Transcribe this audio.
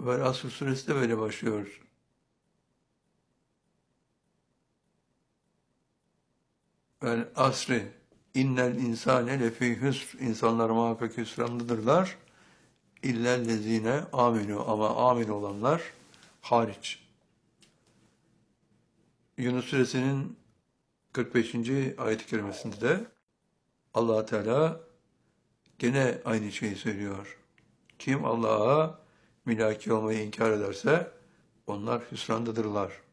Ve Asr suresi de böyle başlıyor. Vel asri innel insane lefî hüsr. İnsanlar muhakkak hüsrandadırlar. İllellezine aminu, ama amin olanlar hariç. Yunus suresinin 45. ayet-i kerimesinde de Allah Teala gene aynı şeyi söylüyor. Kim Allah'a mülaki olmayı inkar ederse onlar hüsrandadırlar.